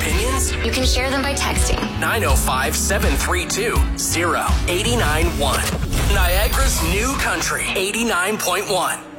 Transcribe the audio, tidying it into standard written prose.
opinions? You can share them by texting 905-732-0891. Niagara's new country 89.1.